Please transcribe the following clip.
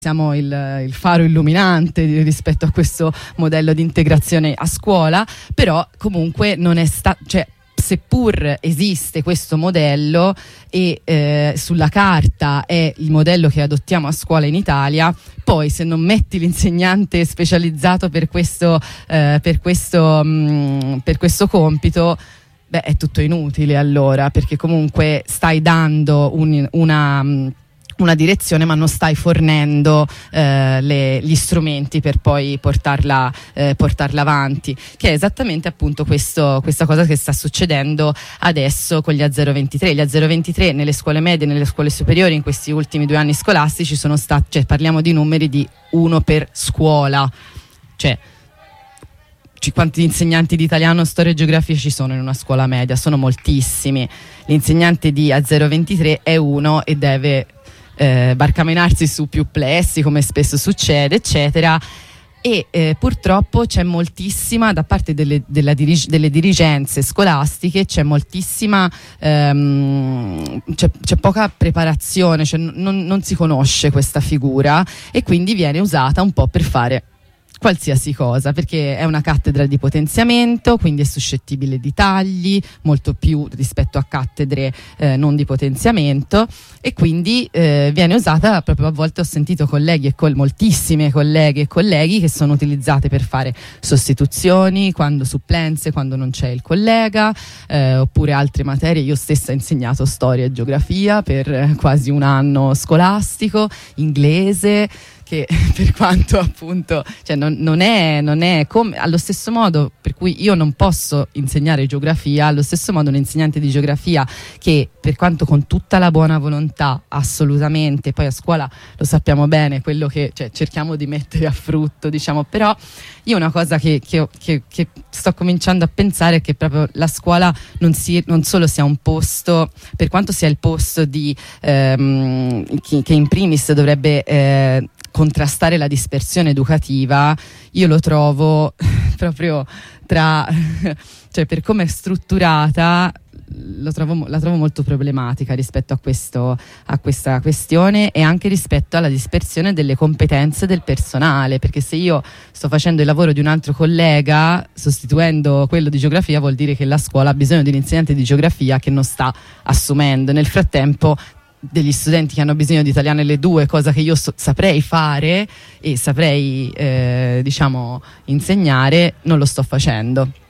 siamo il faro illuminante rispetto a questo modello di integrazione a scuola, però comunque non è cioè, seppur esiste questo modello e sulla carta è il modello che adottiamo a scuola in Italia, poi se non metti l'insegnante specializzato per questo compito, è tutto inutile allora, perché comunque stai dando una direzione ma non stai fornendo gli strumenti per poi portarla avanti, che è esattamente appunto questa cosa che sta succedendo adesso con gli A023. Gli A023 nelle scuole medie e nelle scuole superiori in questi ultimi 2 anni scolastici sono stati, cioè parliamo di numeri di 1 per scuola, cioè quanti insegnanti di italiano, storia e geografia ci sono in una scuola media? Sono moltissimi. L'insegnante di A023 è uno e deve barcamenarsi su più plessi, come spesso succede, eccetera, e purtroppo c'è moltissima da parte delle dirigenze scolastiche, c'è moltissima c'è poca preparazione, cioè non si conosce questa figura e quindi viene usata un po' per fare qualsiasi cosa, perché è una cattedra di potenziamento, quindi è suscettibile di tagli, molto più rispetto a cattedre non di potenziamento, e quindi viene usata proprio, a volte ho sentito colleghi moltissime colleghe e colleghi che sono utilizzate per fare sostituzioni, supplenze quando non c'è il collega, oppure altre materie. Io stessa ho insegnato storia e geografia per quasi 1 anno scolastico, inglese, che per quanto appunto, cioè non è come, allo stesso modo per cui io non posso insegnare geografia, allo stesso modo un insegnante di geografia che, per quanto con tutta la buona volontà, assolutamente, poi a scuola lo sappiamo bene, quello che cerchiamo di mettere a frutto, diciamo, però io una cosa che sto cominciando a pensare è che proprio la scuola non solo sia un posto, per quanto sia il posto di che in primis dovrebbe contrastare la dispersione educativa, io lo trovo proprio cioè per come è strutturata la trovo molto problematica rispetto a questa questione, e anche rispetto alla dispersione delle competenze del personale, perché se io sto facendo il lavoro di un altro collega sostituendo quello di geografia, vuol dire che la scuola ha bisogno di un insegnante di geografia che non sta assumendo. Nel frattempo degli studenti che hanno bisogno di italiano L2, cosa che io saprei fare e saprei diciamo insegnare, non lo sto facendo.